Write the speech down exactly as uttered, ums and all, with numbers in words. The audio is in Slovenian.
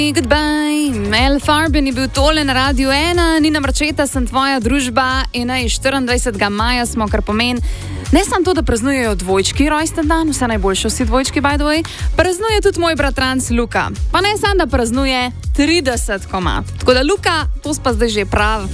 Goodbye, Mel Farben je bil tole na Radiu ena, Nina Marčeta, sem tvoja družba in štiriindvajsetega maja smo, kar pomeni, ne samo to, da praznujejo dvojčki rojsten dan, vse najboljše vsi dvojčki, by the way, praznuje tudi moj bratranc Luka. Pa ne samo, da praznuje trideset komad. Tako da Luka, to spa zdaj že prav.